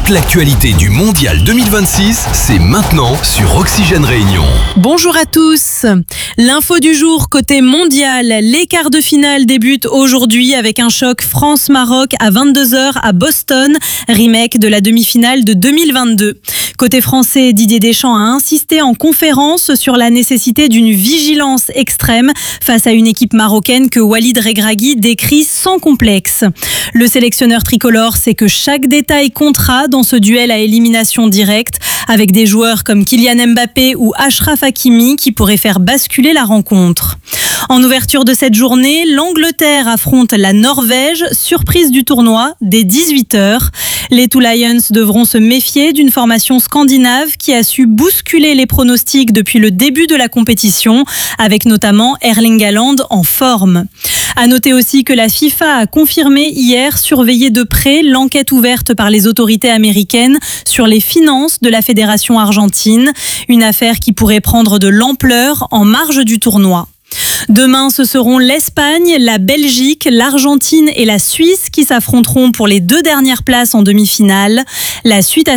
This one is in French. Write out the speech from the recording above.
Toute l'actualité du Mondial 2026, c'est maintenant sur Oxygène Réunion. Bonjour à tous. L'info du jour côté mondial. Les quarts de finale débutent aujourd'hui avec un choc France-Maroc à 22h à Boston, remake de la demi-finale de 2022. Côté français, Didier Deschamps a insisté en conférence sur la nécessité d'une vigilance extrême face à une équipe marocaine que Walid Regragui décrit sans complexe. Le sélectionneur tricolore sait que chaque détail comptera dans ce duel à élimination directe, avec des joueurs comme Kylian Mbappé ou Achraf Hakimi qui pourraient faire basculer la rencontre. En ouverture de cette journée, l'Angleterre affronte la Norvège, surprise du tournoi, dès 18h. Les Two Lions devront se méfier d'une formation scandinave qui a su bousculer les pronostics depuis le début de la compétition, avec notamment Erling Haaland en forme. À noter aussi que la FIFA a confirmé hier surveiller de près l'enquête ouverte par les autorités américaines sur les finances de la fédération argentine, une affaire qui pourrait prendre de l'ampleur en marge du tournoi. Demain, ce seront l'Espagne, la Belgique, l'Argentine et la Suisse qui s'affronteront pour les 2 dernières places en demi-finale. La suite à